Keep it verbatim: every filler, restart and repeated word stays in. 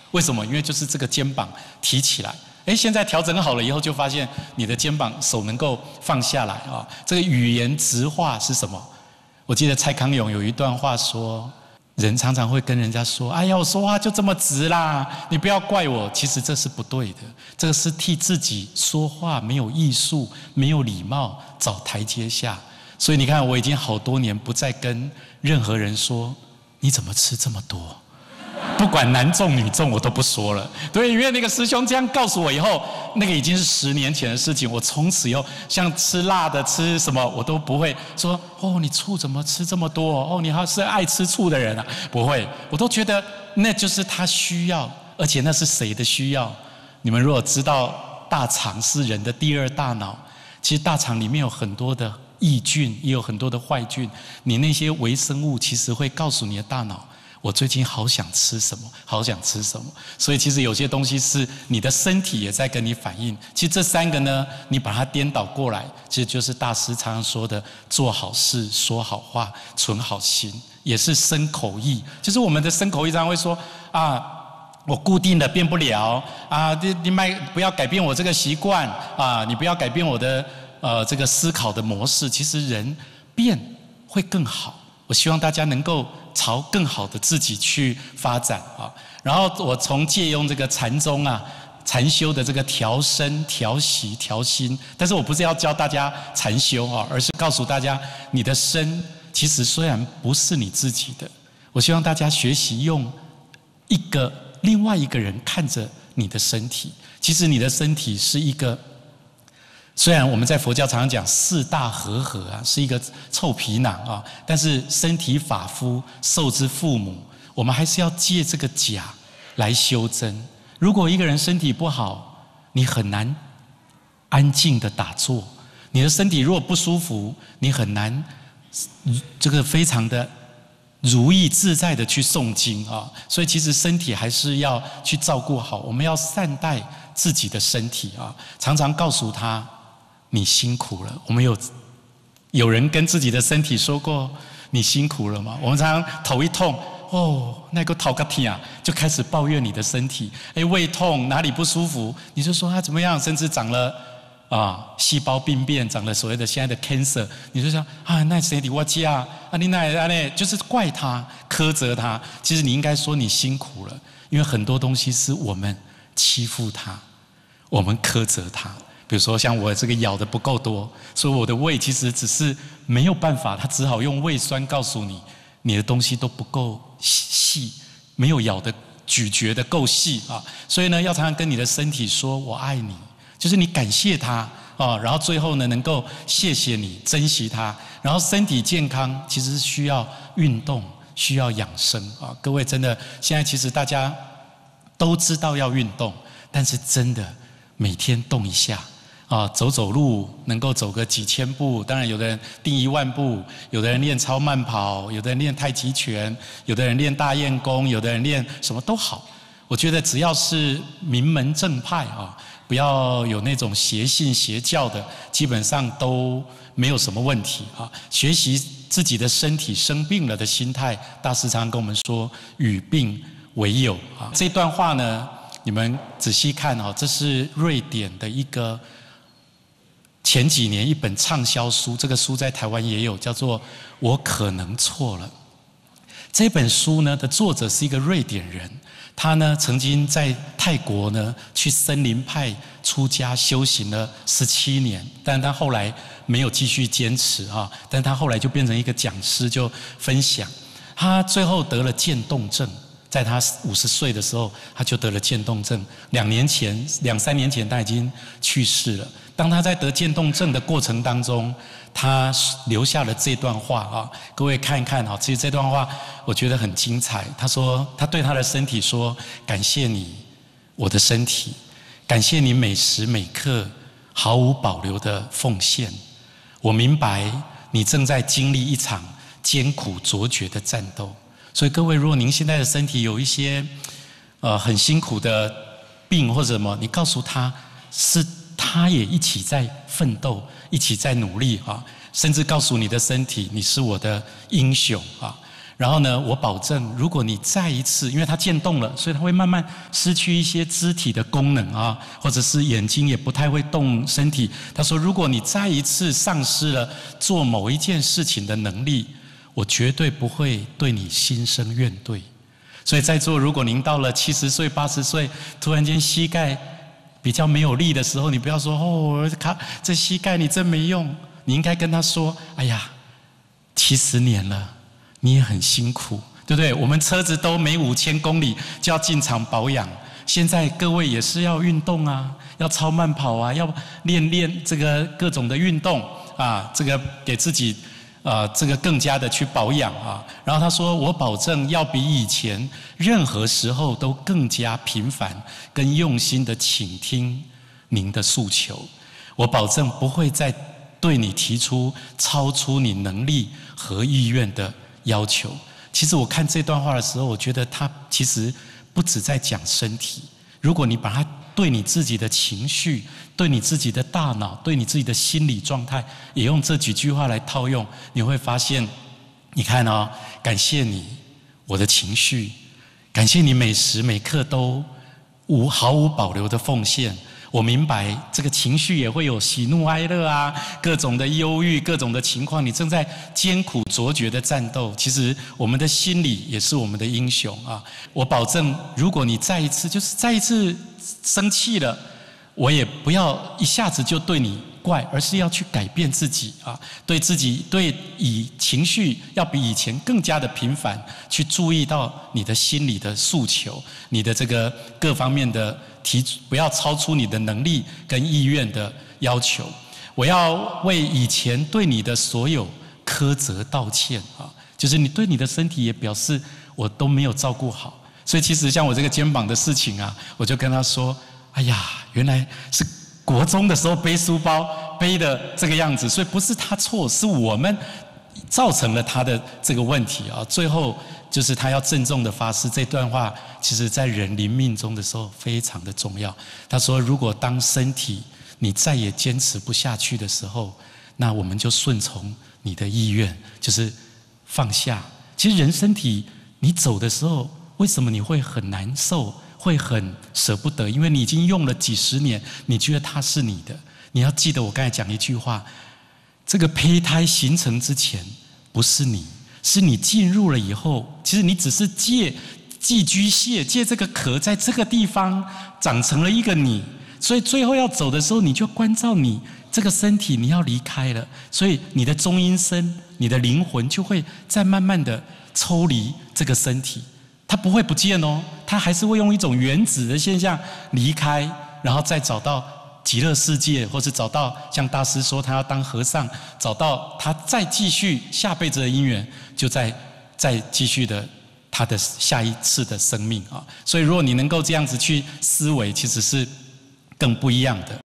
为什么？因为就是这个肩膀提起来。哎，现在调整好了以后，就发现你的肩膀手能够放下来啊。这个语言直化是什么？我记得蔡康永有一段话说，人常常会跟人家说：“哎呀，我说话就这么直啦，你不要怪我。”其实这是不对的，这个是替自己说话没有艺术、没有礼貌找台阶下。所以你看，我已经好多年不再跟任何人说：“你怎么吃这么多？”不管男重女重，我都不说了。对，因为那个师兄这样告诉我以后，那个已经是十年前的事情。我从此以后，像吃辣的、吃什么，我都不会说：“哦，你醋怎么吃这么多？哦，你还是爱吃醋的人啊？”不会，我都觉得那就是他需要，而且那是谁的需要？你们如果知道大肠是人的第二大脑，其实大肠里面有很多的益菌，也有很多的坏菌。你那些微生物其实会告诉你的大脑，我最近好想吃什么，好想吃什么。所以其实有些东西是你的身体也在跟你反应。其实这三个呢，你把它颠倒过来，其实就是大师常常说的：做好事、说好话、存好心，也是身口意。就是我们的身口意常常会说啊，我固定的变不了啊，你你卖不要改变我这个习惯啊，你不要改变我的呃这个思考的模式。其实人变会更好。我希望大家能够朝更好的自己去发展啊。然后我从借用这个禅宗啊、禅修的这个调身、调息、调心，但是我不是要教大家禅修啊，而是告诉大家，你的身其实虽然不是你自己的，我希望大家学习用一个另外一个人看着你的身体，其实你的身体是一个。虽然我们在佛教常常讲四大和合啊，是一个臭皮囊啊，但是身体发肤受之父母，我们还是要借这个甲来修真。如果一个人身体不好，你很难安静的打坐；你的身体如果不舒服，你很难这个非常的如意自在的去诵经啊。所以其实身体还是要去照顾好，我们要善待自己的身体啊，常常告诉他。你辛苦了，我们有有人跟自己的身体说过你辛苦了吗？我们常常头一痛，哦，那个头个痛啊，就开始抱怨你的身体。哎，胃痛哪里不舒服，你就说他怎么样，甚至长了啊细胞病变，长了所谓的现在的 cancer， 你就说啊那身体我家啊你那那就是怪他苛责他。其实你应该说你辛苦了，因为很多东西是我们欺负他，我们苛责他。比如说像我这个咬的不够多，所以我的胃其实只是没有办法，他只好用胃酸告诉你，你的东西都不够细，没有咬的咀嚼的够细啊。所以呢，要常常跟你的身体说我爱你，就是你感谢他啊，然后最后呢能够谢谢你，珍惜他。然后身体健康其实是需要运动，需要养生啊。各位真的，现在其实大家都知道要运动，但是真的每天动一下。啊，走走路能够走个几千步，当然有的人定一万步，有的人练超慢跑，有的人练太极拳，有的人练大雁功，有的人练什么都好。我觉得只要是名门正派啊，不要有那种邪信邪教的，基本上都没有什么问题啊。学习自己的身体生病了的心态，大师常常跟我们说与病为友啊。这段话呢，你们仔细看啊，这是瑞典的一个。前几年一本畅销书，这个书在台湾也有，叫做《我可能错了》。这本书呢的作者是一个瑞典人，他呢曾经在泰国呢去森林派出家修行了十七年，但他后来没有继续坚持啊，但他后来就变成一个讲师，就分享。他最后得了渐冻症，在他五十岁的时候，他就得了渐冻症。两年前、两三年前，他已经去世了。当他在得渐冻症的过程当中，他留下了这段话啊，各位看一看啊，其实这段话我觉得很精彩。他说，他对他的身体说：“感谢你，我的身体，感谢你每时每刻毫无保留的奉献。我明白你正在经历一场艰苦卓绝的战斗。所以各位，如果您现在的身体有一些呃很辛苦的病或者什么，你告诉他是。”他也一起在奋斗，一起在努力啊！甚至告诉你的身体，你是我的英雄啊！ 然后呢，我保证，如果你再一次，因为它渐冻了，所以它会慢慢失去一些肢体的功能啊，或者是眼睛也不太会动身体。他说，如果你再一次丧失了做某一件事情的能力，我绝对不会对你心生怨怼。所以在座，如果您到了七十岁、八十岁，突然间膝盖比较没有力的时候，你不要说哦，卡这膝盖你真没用，你应该跟他说，哎呀，七十年了。你也很辛苦，对不对？我们车子都每五千公里就要进厂保养，现在各位也是要运动啊，要超慢跑啊，要练练这个各种的运动啊，这个给自己呃这个更加的去保养啊。然后他说，我保证要比以前任何时候都更加频繁跟用心的倾听您的诉求，我保证不会再对你提出超出你能力和意愿的要求。其实我看这段话的时候，我觉得他其实不只在讲身体，如果你把它对你自己的情绪、对你自己的大脑、对你自己的心理状态，也用这几句话来套用，你会发现，你看哦，感谢你，我的情绪，感谢你每时每刻都无毫无保留的奉献。我明白这个情绪也会有喜怒哀乐啊，各种的忧郁，各种的情况，你正在艰苦卓绝的战斗。其实我们的心里也是我们的英雄啊！我保证，如果你再一次就是再一次生气了，我也不要一下子就对你怪，而是要去改变自己啊，对自己对以情绪要比以前更加的频繁，去注意到你的心理的诉求，你的这个各方面的提，不要超出你的能力跟意愿的要求。我要为以前对你的所有苛责道歉啊，就是你对你的身体也表示我都没有照顾好。所以其实像我这个肩膀的事情啊，我就跟他说，哎呀，原来是国中的时候背书包背的这个样子，所以不是他错，是我们造成了他的这个问题啊。最后就是他要郑重的发誓，这段话其实在人临命终的时候非常的重要。他说，如果当身体你再也坚持不下去的时候，那我们就顺从你的意愿，就是放下。其实人身体你走的时候，为什么你会很难受，会很舍不得？因为你已经用了几十年，你觉得它是你的。你要记得我刚才讲一句话，这个胚胎形成之前不是你，是你进入了以后，其实你只是借寄居蟹，借这个壳在这个地方长成了一个你，所以最后要走的时候，你就关照你这个身体你要离开了，所以你的中阴身，你的灵魂就会再慢慢的抽离这个身体，它不会不见哦，它还是会用一种原子的现象离开，然后再找到极乐世界，或是找到像大师说他要当和尚，找到他再继续下辈子的因缘，就再再继续的他的下一次的生命啊。所以如果你能够这样子去思维，其实是更不一样的。